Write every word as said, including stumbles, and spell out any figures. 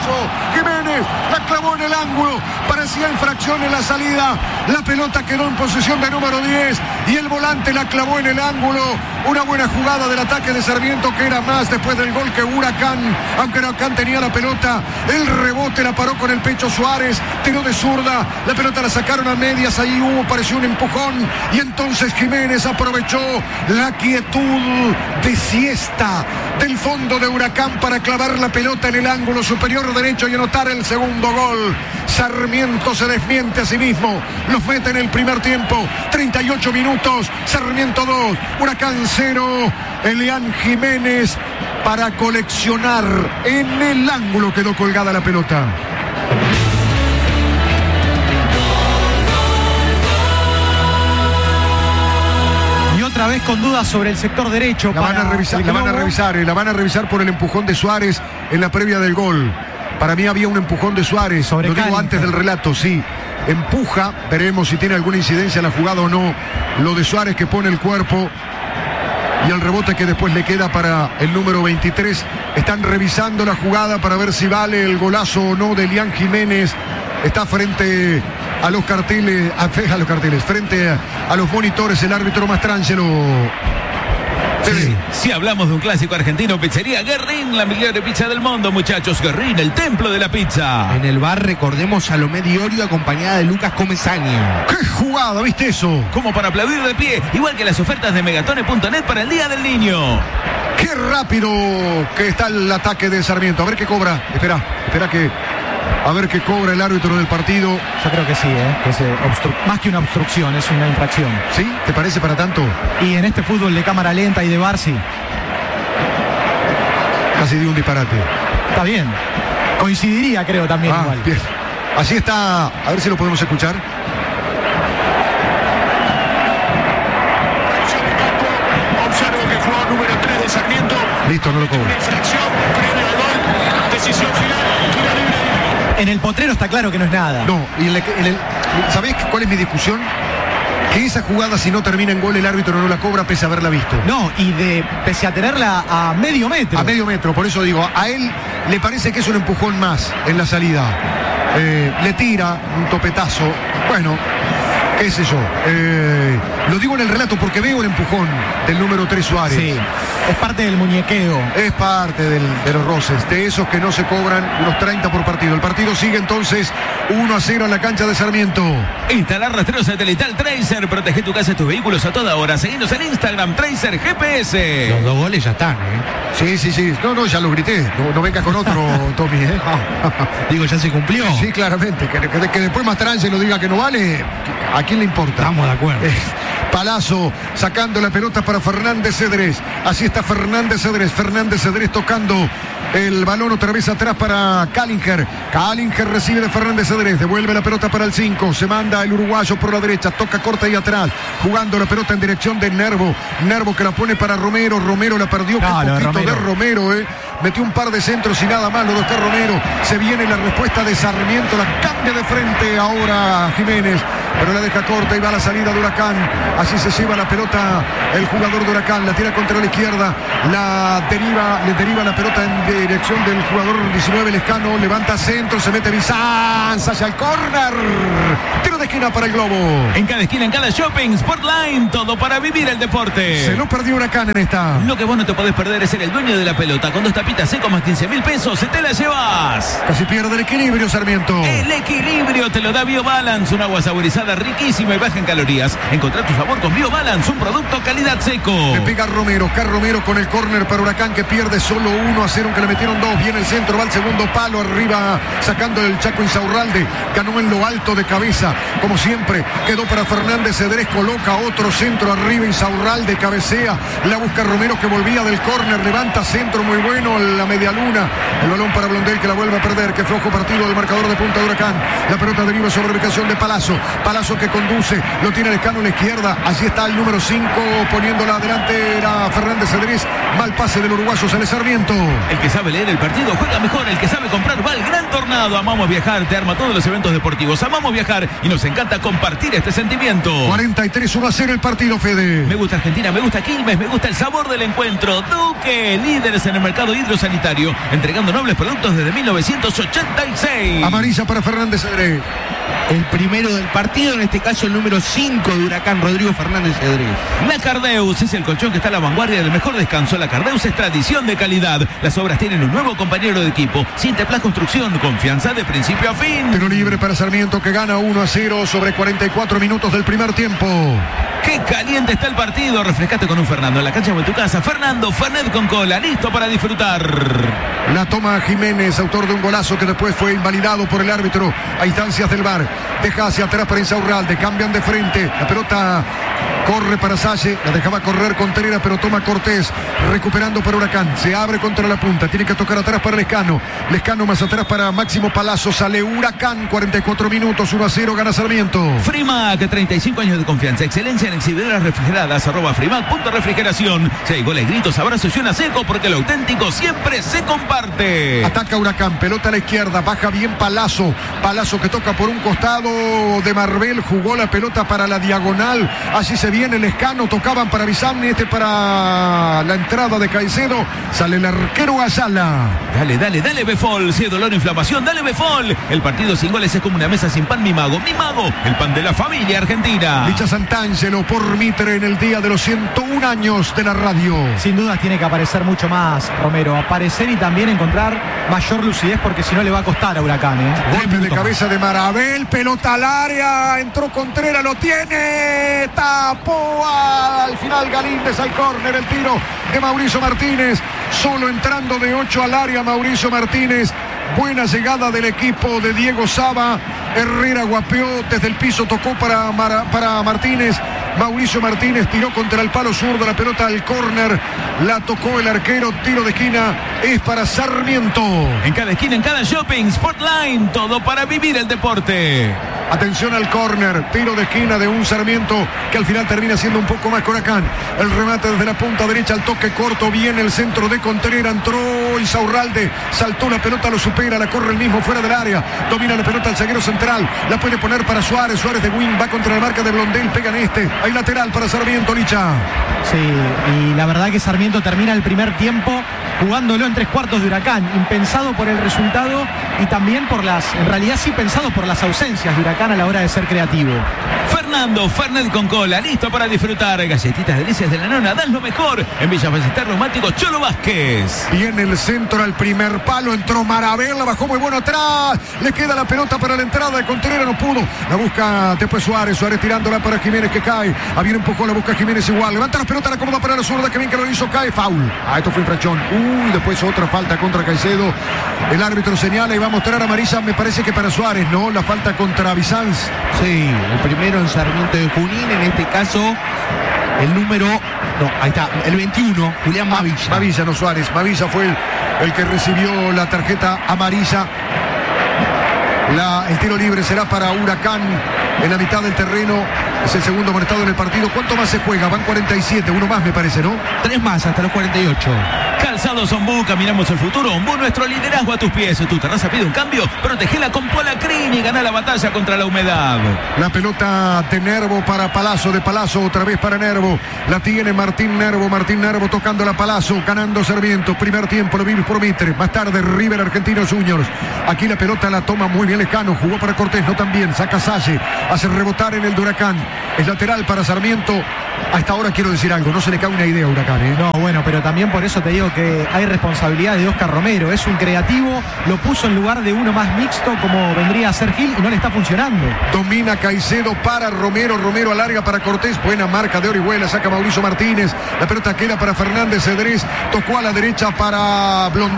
Jiménez la clavó en el ángulo. Parecía infracción en la salida. La pelota quedó en posesión de número diez y el volante la clavó en el ángulo. Una buena jugada del ataque de Sarmiento, que era más después del gol que Huracán. Aunque Huracán tenía la pelota, el rebote la paró con el pecho Suárez. Tiró de zurda. La pelota la sacaron a medias. Ahí hubo, pareció un empujón. Y entonces Jiménez aprovechó la quietud de siesta del fondo de Huracán para clavar la pelota en el ángulo superior derecho y anotar el segundo gol. Sarmiento se desmiente a sí mismo. Los mete en el primer tiempo. treinta y ocho minutos. Sarmiento dos. Huracán cero. Elian Jiménez para coleccionar. En el ángulo quedó colgada la pelota. Otra vez con dudas sobre el sector derecho. La van a revisar, la van a revisar, eh, la van a revisar por el empujón de Suárez en la previa del gol. Para mí había un empujón de Suárez, sobre lo digo antes del relato, sí. Empuja, veremos si tiene alguna incidencia en la jugada o no. Lo de Suárez, que pone el cuerpo y el rebote que después le queda para el número veintitrés. Están revisando la jugada para ver si vale el golazo o no de Elian Jiménez. Está frente a los carteles, a, a los carteles, frente a, a los monitores, el árbitro Mastrangelo. Sí, si hablamos de un clásico argentino, Pizzería Guerrín, la mejor pizza del mundo, muchachos. Guerrín, el templo de la pizza. En el bar recordemos a Lomé Diorio acompañada de Lucas Comesaña. ¡Qué jugada! ¿Viste eso? Como para aplaudir de pie, igual que las ofertas de megatone punto net para el Día del Niño. ¡Qué rápido que está el ataque de Sarmiento! A ver qué cobra. Espera, espera que... A ver qué cobra el árbitro del partido. Yo creo que sí, ¿eh? que es, eh, más que una obstrucción, es una infracción. ¿Sí? ¿Te parece para tanto? Y en este fútbol de cámara lenta y de V A R, sí. Casi dio un disparate. Está bien. Coincidiría, creo, también. Ah, igual. Bien. Así está. A ver si lo podemos escuchar. Observo que jugó número tres de Sarmiento. Listo, no lo cobra. Infracción, previo al gol, decisión final. En el potrero está claro que no es nada. No, y en el, en el, ¿sabés cuál es mi discusión? Que esa jugada, si no termina en gol, el árbitro no la cobra pese a haberla visto. No, y de pese a tenerla a medio metro. A medio metro, por eso digo, a él le parece que es un empujón más en la salida. Eh, le tira un topetazo. Bueno, qué sé yo. Eh, lo digo en el relato porque veo el empujón del número tres Suárez. Sí, es parte del muñequeo. Es parte del, de los roces, de esos que no se cobran los treinta por partido. El partido sigue entonces uno a cero en la cancha de Sarmiento. Instalar rastreo satelital Tracer. Protege tu casa y tus vehículos a toda hora. Seguinos en Instagram, Tracer G P S. Los dos goles ya están, ¿eh? Sí, sí, sí. No, no, ya lo grité. No, no venga con otro, Tommy, ¿eh? Digo, ya se cumplió. Sí, claramente. Que, que, que después Mastranje lo diga que no vale, ¿a quién le importa? Estamos de acuerdo. Eh, Palazzo sacando la pelota para Fernández Cedrés. Así está Fernández Cedrés. Fernández Cedrés tocando el balón otra vez atrás para Kallinger. Kallinger recibe de Fernández Cedrés. Devuelve la pelota para el cinco. Se manda el uruguayo por la derecha. Toca corta y atrás. Jugando la pelota en dirección de Nervo. Nervo que la pone para Romero. Romero la perdió. No, Qué poquito Romero. de Romero, eh. Metió un par de centros y nada más lo de Oscar Romero. Se viene la respuesta de Sarmiento. La cambia de frente ahora Jiménez. Pero la deja corta y va a la salida de Huracán. Así se lleva la pelota el jugador de Huracán. La tira contra la izquierda. La deriva, le deriva la pelota en dirección del jugador diecinueve Lescano. Levanta centro, se mete Bizanza hacia el córner. Tiro de esquina para el Globo. En cada esquina, en cada shopping, Sportline, todo para vivir el deporte. Se lo perdió Huracán en esta. Lo que vos no te podés perder es ser el dueño de la pelota. Con dos tapitas secos más quince mil pesos, se te la llevas. Casi pierde el equilibrio Sarmiento. El equilibrio te lo da BioBalance, un agua saborizada riquísima y baja en calorías. Encontrá tu sabor con BioBalance, un producto calidad seco. Le pega Romero, Car Romero con el córner para Huracán que pierde solo uno a cero, aunque le metieron dos. Viene el centro, va al segundo palo, arriba sacando el Chaco Insaurralde. Ganó en lo alto de cabeza, como siempre. Quedó para Fernández Cedrés, coloca otro centro arriba, Insaurralde cabecea. La busca Romero que volvía del córner, levanta centro muy bueno, la media luna. El balón para Blondel que la vuelve a perder. Que flojo partido del marcador de punta de Huracán. La pelota deriva sobre ubicación de Palazzo. Palazzo que conduce, lo tiene Lescano a la izquierda. Allí está el número cinco poniéndola adelante era Fernández Cedrés. Mal pase del uruguayo, sale Sarmiento. El que sabe leer el partido juega mejor. El que sabe comprar va al Gran Tornado. Amamos viajar, te arma todos los eventos deportivos. Amamos viajar y nos encanta compartir este sentimiento. cuarenta y tres uno a cero el partido, Fede. Me gusta Argentina, me gusta Quilmes, me gusta el sabor del encuentro. Duque, líderes en el mercado hidrosanitario. Rosario, entregando nobles productos desde mil novecientos ochenta y seis. Amarilla para Fernández Cedrés. El primero del partido, en este caso el número cinco de Huracán, Rodrigo Fernández Cedrés. La Cardeus es el colchón que está a la vanguardia del mejor descanso. La Cardeus es tradición de calidad. Las obras tienen un nuevo compañero de equipo. Sinteplas Construcción, confianza de principio a fin. Tiro libre para Sarmiento, que gana uno a cero sobre cuarenta y cuatro minutos del primer tiempo. ¡Qué caliente está el partido! Refrescate con un Fernando en la cancha o en tu casa. Fernando Fernet con cola, listo para disfrutar. La toma Jiménez, autor de un golazo que después fue invalidado por el árbitro a instancias del V A R. Deja hacia atrás para Insaurralde, cambian de frente. La pelota corre para Salle, la dejaba correr Contreras, pero toma Cortés, recuperando para Huracán. Se abre contra la punta, tiene que tocar atrás para Lescano. Lescano más atrás para Máximo Palazzo. Sale Huracán, cuarenta y cuatro minutos, uno a cero, gana Sarmiento. Frimac, treinta y cinco años de confianza, excelencia en exhibidoras refrigeradas, arroba Frimac punto refrigeración. Si hay goles, gritos, abrazos y una seco, porque lo auténtico siempre se comparte. Ataca Huracán, pelota a la izquierda, baja bien Palazzo. Palazzo que toca por un costado de Marbel, jugó la pelota para la diagonal. Allí se viene Lescano, tocaban para Bizarni, este para la entrada de Caicedo. Sale el arquero Ayala. Dale, dale, dale Befol, si hay dolor o inflamación, dale Befol. El partido sin goles es como una mesa sin pan, mi mago, mi mago, el pan de la familia argentina. Licha Santangelo por Mitre en el día de los ciento uno años de la radio. Sin dudas tiene que aparecer mucho más, Romero. Aparecer y también encontrar mayor lucidez, porque si no le va a costar a Huracán, ¿eh? Golpe de cabeza de Marabel, pelota al área, entró Contreras, lo tiene, tapó al final Galíndez al córner, el tiro de Mauricio Martínez, solo entrando de ocho al área Mauricio Martínez. Buena llegada del equipo de Diego Saba. Herrera guapeó desde el piso, tocó para, Mar, para Martínez. Mauricio Martínez tiró contra el palo zurdo, la pelota al córner, la tocó el arquero, tiro de esquina, es para Sarmiento. En cada esquina, en cada shopping, Sportline, todo para vivir el deporte. Atención al córner, tiro de esquina de un Sarmiento que al final termina siendo un poco más Huracán. El remate desde la punta derecha, al toque corto, viene el centro de Contreras, entró Insaurralde, saltó la pelota, lo supera, la corre el mismo fuera del área, domina la pelota al zaguero central, la puede poner para Suárez, Suárez de wing, va contra la marca de Blondel, pega en este, hay lateral para Sarmiento, Licha. Sí, y la verdad que Sarmiento termina el primer tiempo jugándolo en tres cuartos de Huracán, impensado por el resultado y también por las, en realidad sí pensado por las ausencias de Huracán a la hora de ser creativo. Fernando Fernet con cola, listo para disfrutar. Galletitas delicias de la nona, dan lo mejor en Villa Ballester Romántico Cholo Vázquez. Viene el centro al primer palo, entró Marabel, la bajó muy bueno atrás, le queda la pelota para la entrada de Contreras, no pudo, la busca después Suárez, Suárez tirándola para Jiménez que cae, a bien empujó, la busca Jiménez igual, levanta la pelota, la acomoda para la zurda, que bien que lo hizo, cae, foul. Ah, esto fue infracción. Uy, después otra falta contra Caicedo, el árbitro señala y va a mostrar amarilla, me parece que para Suárez, ¿no? La falta contra Bizanz. Sí, el primero en Sarmiento de Junín, en este caso el número, no, ahí está, el veintiuno, Julián Mavilla. Mavilla, no Suárez, Mavilla fue el, el que recibió la tarjeta amarilla. La, el tiro libre será para Huracán en la mitad del terreno. Es el segundo amonestado en el partido. ¿Cuánto más se juega? Van cuarenta y siete, uno más me parece, ¿no? Tres más hasta los cuarenta y ocho. Calzados Ombú, caminamos el futuro. Ombú, nuestro liderazgo a tus pies. Tu terraza pide un cambio, protegela con Polacrin y gana la batalla contra la humedad. La pelota de Nervo para Palazzo, de Palazzo otra vez para Nervo. La tiene Martín Nervo, Martín Nervo tocando la Palazzo, ganando Sarmiento. Primer tiempo lo vimos por Mitre. Más tarde River Argentinos Juniors. Aquí la pelota la toma muy bien Lescano, jugó para Cortés, no tan bien, saca Salle, hace rebotar en el de Huracán. Es lateral para Sarmiento. Hasta ahora quiero decir algo, no se le cae una idea a Huracán, ¿eh? No, bueno, pero también por eso te digo que hay responsabilidad de Oscar Romero. Es un creativo, lo puso en lugar de uno más mixto como vendría a ser Gil y no le está funcionando. Domina Caicedo para Romero, Romero alarga para Cortés, buena marca de Orihuela, saca Mauricio Martínez, la pelota queda para Fernández Cedrés, tocó a la derecha para Blondel.